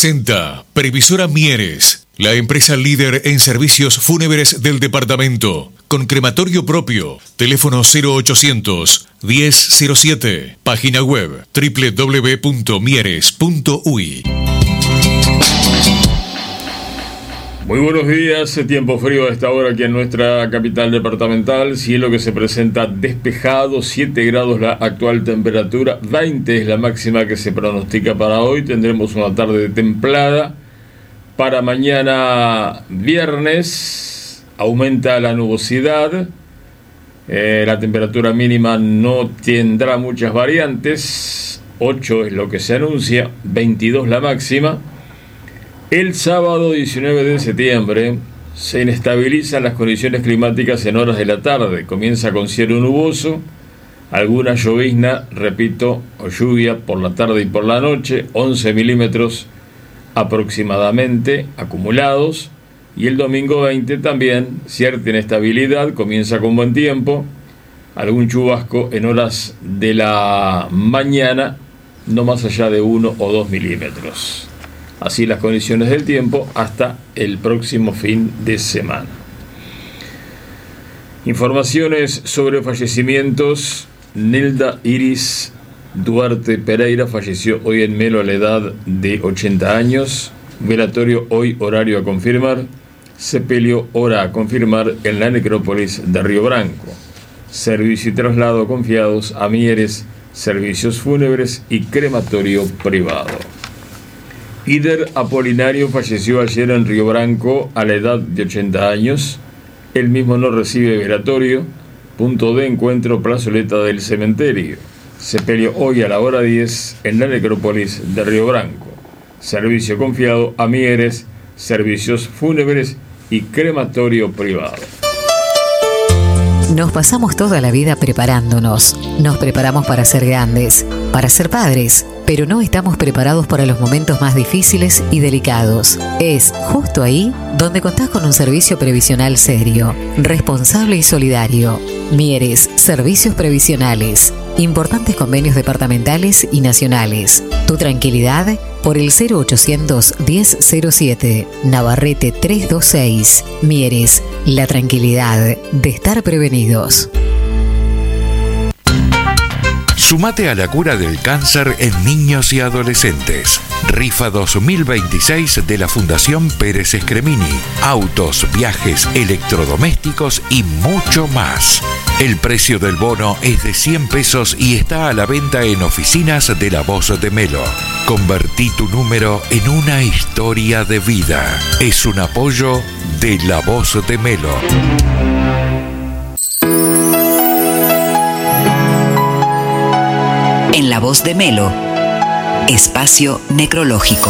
presenta Previsora Mieres, la empresa líder en servicios fúnebres del departamento, con crematorio propio. Teléfono 0800 1007. Página web www.mieres.uy. Muy buenos días, tiempo frío a esta hora aquí en nuestra capital departamental, cielo que se presenta despejado, 7 grados la actual temperatura, 20 es la máxima que se pronostica para hoy, tendremos una tarde templada. Para mañana viernes aumenta la nubosidad, la temperatura mínima no tendrá muchas variantes, 8 es lo que se anuncia, 22 la máxima. El sábado 19 de septiembre se inestabilizan las condiciones climáticas en horas de la tarde. Comienza con cielo nuboso, alguna llovizna, repito, o lluvia por la tarde y por la noche, 11 milímetros aproximadamente acumulados. Y el domingo 20 también cierta inestabilidad, comienza con buen tiempo, algún chubasco en horas de la mañana, no más allá de 1 o 2 milímetros. Así las condiciones del tiempo hasta el próximo fin de semana. Informaciones sobre fallecimientos. Nelda Iris Duarte Pereira falleció hoy en Melo a la edad de 80 años. Velatorio hoy, horario a confirmar. Sepelio, hora a confirmar en la necrópolis de Río Branco. Servicio y traslado confiados a Mieres, servicios fúnebres y crematorio privado. Ider Apolinario falleció ayer en Río Branco a la edad de 80 años. Él mismo no recibe velatorio. Punto de encuentro, plazoleta del cementerio. Sepelio hoy a la hora 10 en la necrópolis de Río Branco. Servicio confiado a Mieres, servicios fúnebres y crematorio privado. Nos pasamos toda la vida preparándonos. Nos preparamos para ser grandes, para ser padres, pero no estamos preparados para los momentos más difíciles y delicados. Es justo ahí donde contás con un servicio previsional serio, responsable y solidario. Mieres, servicios previsionales. Importantes convenios departamentales y nacionales. Tu tranquilidad por el 0800 1007. Navarrete 326. Mieres, la tranquilidad de estar prevenidos. Sumate a la cura del cáncer en niños y adolescentes. Rifa 2026 de la Fundación Pérez Escremini. Autos, viajes, electrodomésticos y mucho más. El precio del bono es de 100 pesos y está a la venta en oficinas de La Voz de Melo. Convertí tu número en una historia de vida. Es un apoyo de La Voz de Melo. En La Voz de Melo, espacio necrológico.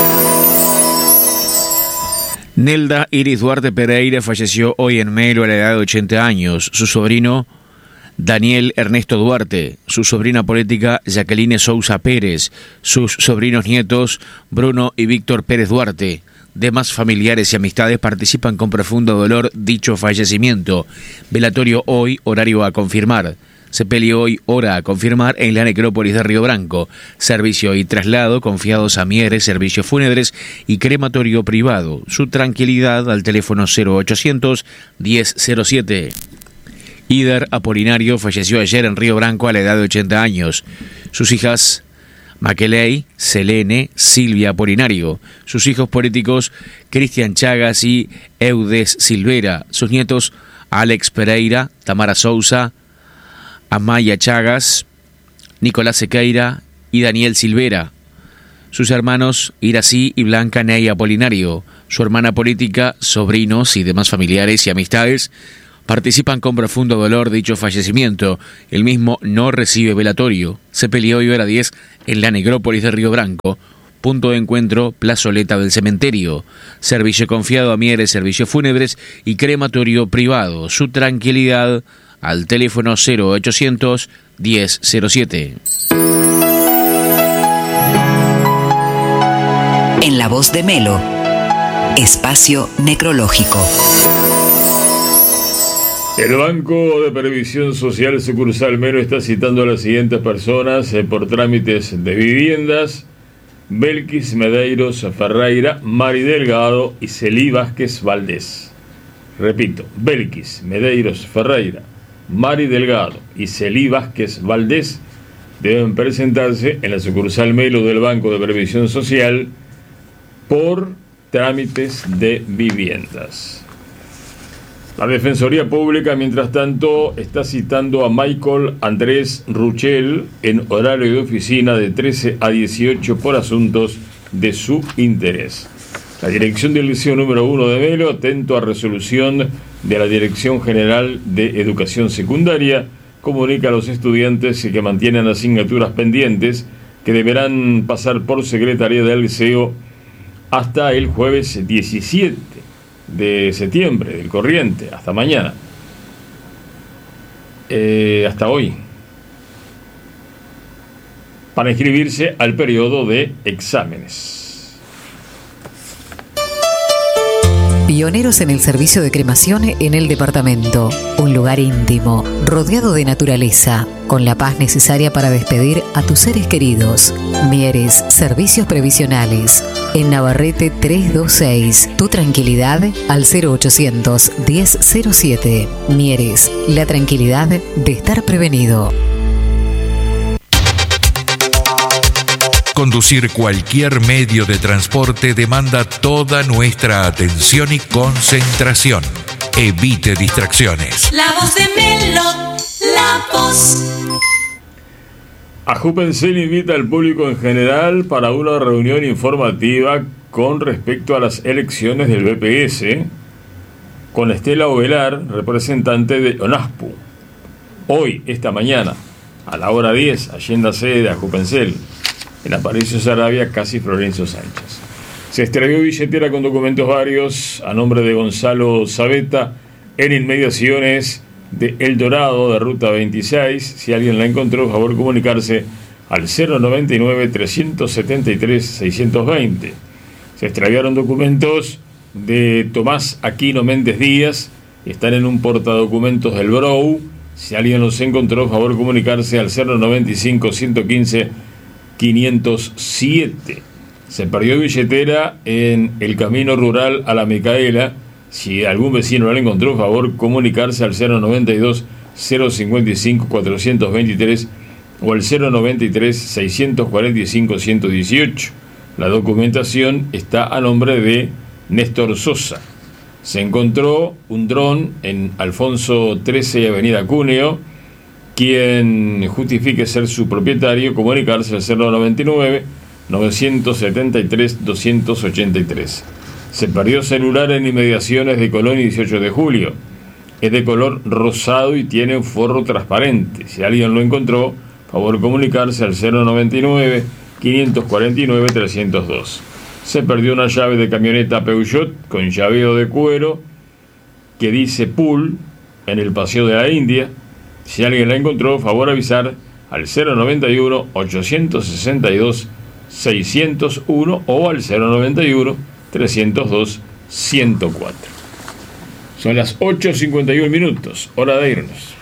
Nelda Iris Duarte Pereira falleció hoy en Melo a la edad de 80 años. Su sobrino, Daniel Ernesto Duarte, su sobrina política, Jacqueline Sousa Pérez, sus sobrinos nietos, Bruno y Víctor Pérez Duarte. Demás familiares y amistades participan con profundo dolor dicho fallecimiento. Velatorio hoy, horario a confirmar. Sepelio hoy, hora a confirmar en la necrópolis de Río Branco. Servicio y traslado confiados a Mieres, servicios fúnebres y crematorio privado. Su tranquilidad al teléfono 0800 1007. Ider Apolinario falleció ayer en Río Branco a la edad de 80 años. Sus hijas Maqueley, Selene, Silvia Apolinario. Sus hijos políticos Cristian Chagas y Eudes Silvera. Sus nietos Alex Pereira, Tamara Sousa, Amaya Chagas, Nicolás Sequeira y Daniel Silvera. Sus hermanos Irací y Blanca Ney Apolinario. Su hermana política, sobrinos y demás familiares y amistades participan con profundo dolor dicho fallecimiento. El mismo no recibe velatorio. Sepelio hoy hora 10 en la necrópolis de Río Branco. Punto de encuentro, plazoleta del cementerio. Servicio confiado a Mieres, servicios fúnebres y crematorio privado. Su tranquilidad al teléfono 0800 1007. En La Voz de Melo, espacio necrológico. El Banco de Previsión Social Sucursal Melo está citando a las siguientes personas por trámites de viviendas. Belkis Medeiros Ferreira, Mari Delgado y Celí Vázquez Valdés. Repito, Belkis Medeiros Ferreira, Mari Delgado y Celí Vázquez Valdés deben presentarse en la sucursal Melo del Banco de Previsión Social por trámites de viviendas. La Defensoría Pública, mientras tanto, está citando a Michael Andrés Ruchel en horario de oficina de 13 a 18 por asuntos de su interés. La Dirección del Liceo número 1 de Melo, atento a resolución de la Dirección General de Educación Secundaria, comunica a los estudiantes que mantienen asignaturas pendientes que deberán pasar por Secretaría del Liceo hasta el jueves 17 de septiembre del corriente, hasta mañana, hasta hoy, para inscribirse al periodo de exámenes. Pioneros en el servicio de cremación en el departamento. Un lugar íntimo, rodeado de naturaleza, con la paz necesaria para despedir a tus seres queridos. Mieres, servicios previsionales. En Navarrete 326. Tu tranquilidad al 0800 1007. Mieres, la tranquilidad de estar prevenido. Conducir cualquier medio de transporte demanda toda nuestra atención y concentración. Evite distracciones. La voz de Melo, la voz. Ajupencel invita al público en general para una reunión informativa con respecto a las elecciones del BPS con Estela Ovelar, representante de ONASPU. Hoy, esta mañana, a la hora 10, agenda sede de Ajupencel, en Aparicio Saravia, casi Florencio Sánchez. Se extravió billetera con documentos varios a nombre de Gonzalo Sabeta en inmediaciones de El Dorado de Ruta 26. Si alguien la encontró, por favor comunicarse al 099-373-620. Se extraviaron documentos de Tomás Aquino Méndez Díaz, están en un portadocumentos del BROU. Si alguien los encontró, por favor comunicarse al 095-115-507. Se perdió billetera en el camino rural a la Micaela. Si algún vecino la encontró, por favor comunicarse al 092-055-423 o al 093-645-118. La documentación está a nombre de Néstor Sosa. Se encontró un dron en Alfonso 13 y Avenida Cúneo. Quien justifique ser su propietario, comunicarse al 099-973-283. Se perdió celular en inmediaciones de Colón y 18 de julio. Es de color rosado y tiene un forro transparente. Si alguien lo encontró, favor comunicarse al 099-549-302. Se perdió una llave de camioneta Peugeot con llaveo de cuero que dice Pool en el Paseo de la India. Si alguien la encontró, favor avisar al 091-862-601 o al 091-302-104. Son las 8:51 minutos, hora de irnos.